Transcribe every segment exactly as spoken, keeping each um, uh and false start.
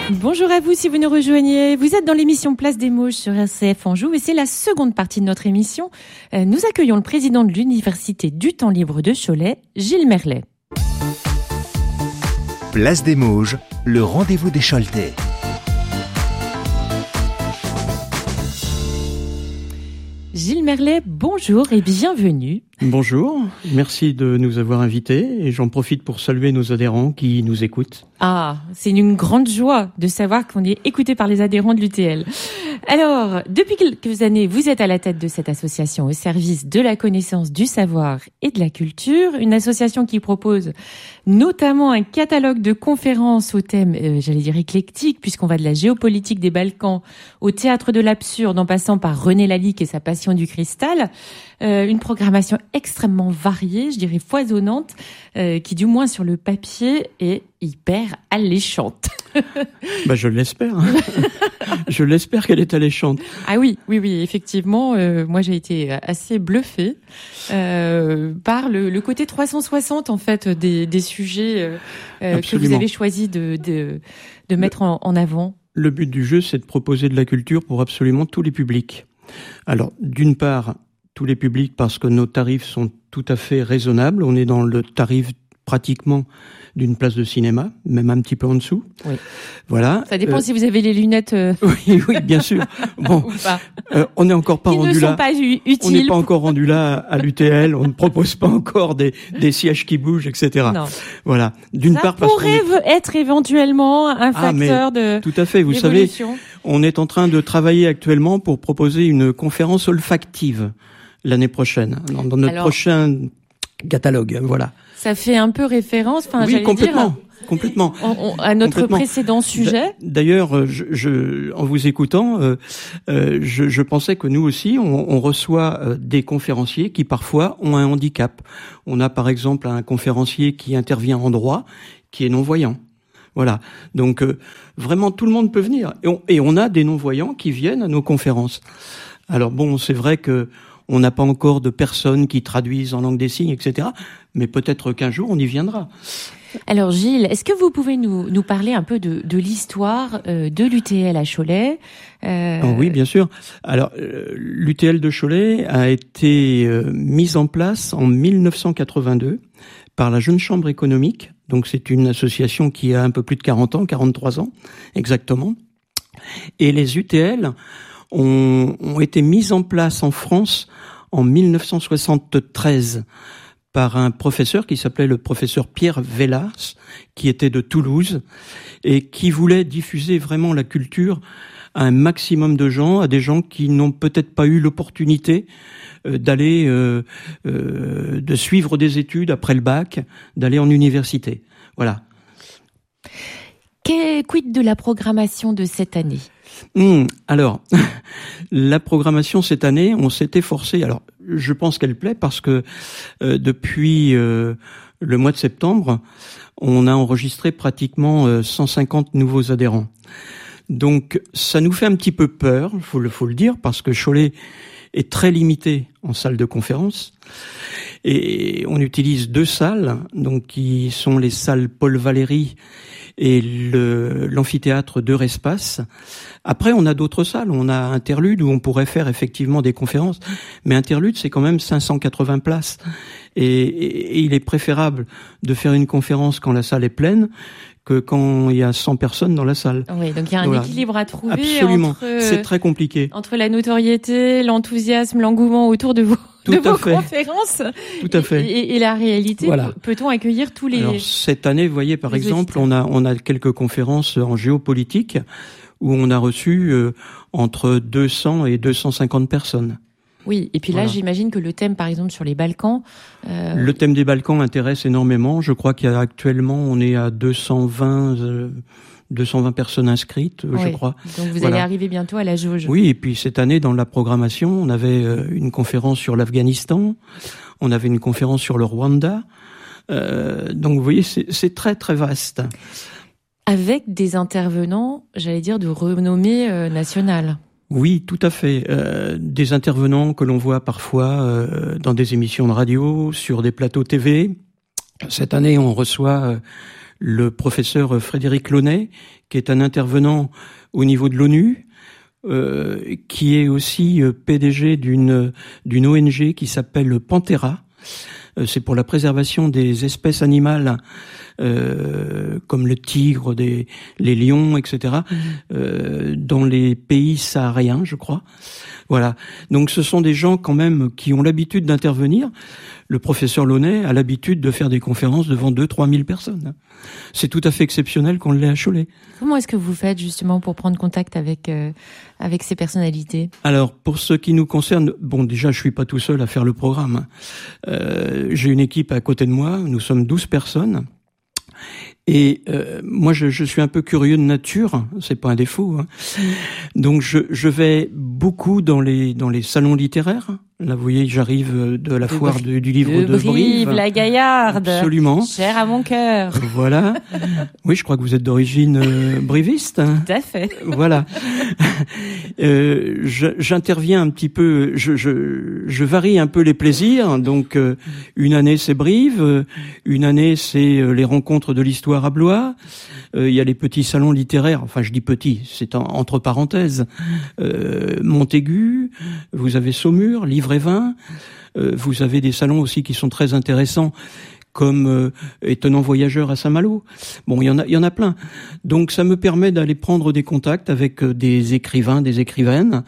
Bonjour à vous si vous nous rejoignez. Vous êtes dans l'émission Place des Mauges sur R C F Anjou et c'est la seconde partie de notre émission. Nous accueillons le président de l'Université du Temps Libre de Cholet, Gilles Merlet. Place des Mauges, le rendez-vous des Choletais. Gilles Merlet, bonjour et bienvenue. Bonjour, merci de nous avoir invités et j'en profite pour saluer nos adhérents qui nous écoutent. Ah, c'est une grande joie de savoir qu'on est écouté par les adhérents de l'U T L. Alors, depuis quelques années, vous êtes à la tête de cette association au service de la connaissance, du savoir et de la culture, une association qui propose notamment un catalogue de conférences au thème, euh, j'allais dire éclectique, puisqu'on va de la géopolitique des Balkans au théâtre de l'absurde en passant par René Lalique et sa passion du cristal. Euh, une programmation extrêmement variée, je dirais foisonnante, euh, qui du moins sur le papier est hyper alléchante. Bah je l'espère. Je l'espère qu'elle est alléchante. Ah oui, oui, oui, effectivement. Euh, moi, j'ai été assez bluffée euh, par le, le côté trois cent soixante en fait des, des sujets euh, que vous avez choisi de de, de mettre en, en avant. Le but du jeu, c'est de proposer de la culture pour absolument tous les publics. Alors, d'une part, tous les publics parce que nos tarifs sont tout à fait raisonnables. On est dans le tarif pratiquement d'une place de cinéma, même un petit peu en dessous. Oui. Voilà. Ça dépend euh, si vous avez les lunettes. Euh... Oui, oui, bien sûr. Bon, euh, on n'est encore pas Ils rendu ne là. Sont pas utiles. On n'est pas encore rendu là à l'U T L. On ne propose pas encore des, des sièges qui bougent, et cetera. Non. Voilà. D'une Ça part, parce pourrait qu'on est... être éventuellement un facteur ah, de. Tout à fait. Vous savez, on est en train de travailler actuellement pour proposer une conférence olfactive l'année prochaine, dans, dans notre Alors... prochain catalogue. Voilà. Ça fait un peu référence, enfin, oui, j'allais complètement, dire, complètement, on, on, à notre complètement. précédent sujet. D'ailleurs, je, je, en vous écoutant, euh, euh, je, je pensais que nous aussi, on, on reçoit euh, des conférenciers qui parfois ont un handicap. On a par exemple un conférencier qui intervient en droit, qui est non-voyant. Voilà. Donc euh, vraiment, tout le monde peut venir, et on, et on a des non-voyants qui viennent à nos conférences. Alors bon, c'est vrai que on n'a pas encore de personnes qui traduisent en langue des signes, et cetera. Mais peut-être qu'un jour, on y viendra. Alors Gilles, est-ce que vous pouvez nous, nous parler un peu de, de l'histoire euh, de l'U T L à Cholet euh... oh oui, bien sûr. Alors, euh, l'U T L de Cholet a été euh, mise en place en mille neuf cent quatre-vingt-deux par la Jeune Chambre économique. Donc, c'est une association qui a un peu plus de quarante ans, quarante-trois ans exactement. Et les U T L ont, ont été mises en place en France en mille neuf cent soixante-treize par un professeur qui s'appelait le professeur Pierre Vélas, qui était de Toulouse et qui voulait diffuser vraiment la culture à un maximum de gens, à des gens qui n'ont peut-être pas eu l'opportunité d'aller, euh, euh, de suivre des études après le bac, d'aller en université. Voilà. Qu'est, quid de la programmation de cette année ? Mmh, alors, la programmation cette année, on s'est efforcé. Alors, je pense qu'elle plaît parce que euh, depuis euh, le mois de septembre, on a enregistré pratiquement euh, cent cinquante nouveaux adhérents. Donc, ça nous fait un petit peu peur, faut le faut le dire, parce que Cholet est très limité en salle de conférence. Et on utilise deux salles, donc qui sont les salles Paul Valéry et le, l'amphithéâtre d'Eurespace. Après, on a d'autres salles. On a Interlude où on pourrait faire effectivement des conférences. Mais Interlude, c'est quand même cinq cent quatre-vingts places. Et, et, et il est préférable de faire une conférence quand la salle est pleine que quand il y a cent personnes dans la salle. Oui, donc il y a un voilà. équilibre à trouver. Absolument. Entre, c'est très compliqué. Entre la notoriété, l'enthousiasme, l'engouement autour de vos, Tout de à vos fait. conférences. Tout à fait. Et, et, et la réalité, voilà. Peut-on accueillir tous les... Alors, cette année, vous voyez, par exemple, on a, on a quelques conférences en géopolitique où on a reçu euh, entre deux cents et deux cent cinquante personnes. Oui, et puis là, voilà. J'imagine que le thème, par exemple, sur les Balkans... Euh... Le thème des Balkans intéresse énormément. Je crois qu'actuellement, on est à deux cent vingt, euh, deux cent vingt personnes inscrites, oui. je crois. Donc vous voilà. allez arriver bientôt à la jauge. Oui, et puis cette année, dans la programmation, on avait euh, une conférence sur l'Afghanistan, on avait une conférence sur le Rwanda. Euh, donc vous voyez, c'est, c'est très, très vaste. Avec des intervenants, j'allais dire, de renommée euh, nationale. Oui, tout à fait. Euh, des intervenants que l'on voit parfois euh, dans des émissions de radio, sur des plateaux T V. Cette année, on reçoit euh, le professeur Frédéric Launay, qui est un intervenant au niveau de l'ONU, euh, qui est aussi P D G d'une d'une O N G qui s'appelle Panthera. Euh, c'est pour la préservation des espèces animales euh, comme le tigre, des, les lions, et cetera. Mmh. Euh, dans les pays sahariens, je crois. Voilà. Donc ce sont des gens quand même qui ont l'habitude d'intervenir. Le professeur Launay a l'habitude de faire des conférences devant deux, trois mille personnes. C'est tout à fait exceptionnel qu'on l'ait à Cholet. Comment est-ce que vous faites justement pour prendre contact avec euh, avec ces personnalités? Alors pour ce qui nous concerne, bon déjà je suis pas tout seul à faire le programme. Euh, j'ai une équipe à côté de moi. Nous sommes douze personnes. Et euh, moi, je, je suis un peu curieux de nature, c'est pas un défaut. Hein. Donc, je, je vais beaucoup dans les dans les salons littéraires. Là, vous voyez, j'arrive de la de foire de, du livre de, de Brive, Brive, la Gaillarde. Absolument. Cher à mon cœur. Voilà. Oui, je crois que vous êtes d'origine euh, briviste. Tout à fait. Voilà. euh, je, j'interviens un petit peu, je, je, je varie un peu les plaisirs. Donc, euh, une année c'est Brive, une année c'est euh, les rencontres de l'histoire à Blois. Euh, il y a les petits salons littéraires. Enfin, je dis petits, c'est en, entre parenthèses. Euh, Montaigu. Vous avez Saumur, Livre et Vin. Euh, vous avez des salons aussi qui sont très intéressants, comme euh, Étonnant Voyageur à Saint-Malo. Bon, il y en a, il y en a plein. Donc, ça me permet d'aller prendre des contacts avec euh, des écrivains, des écrivaines,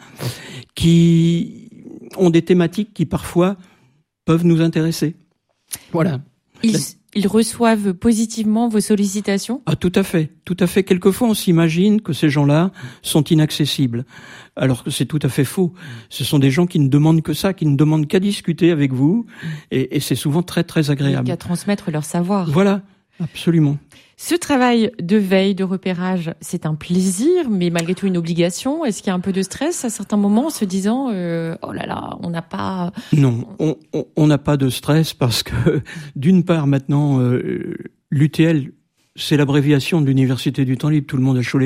qui ont des thématiques qui parfois peuvent nous intéresser. Voilà. Ils, ils reçoivent positivement vos sollicitations? Ah, tout à fait, tout à fait. Quelquefois, on s'imagine que ces gens-là sont inaccessibles, alors que c'est tout à fait faux. Ce sont des gens qui ne demandent que ça, qui ne demandent qu'à discuter avec vous, et, et c'est souvent très, très agréable. Et qu'à transmettre leur savoir. Voilà, absolument. Ce travail de veille, de repérage, c'est un plaisir, mais malgré tout une obligation. Est-ce qu'il y a un peu de stress à certains moments en se disant euh, « Oh là là, on n'a pas... » Non, on n'a pas de stress parce que, d'une part, maintenant, euh, l'U T L, c'est l'abréviation de l'Université du Temps Libre. Tout le monde a Cholet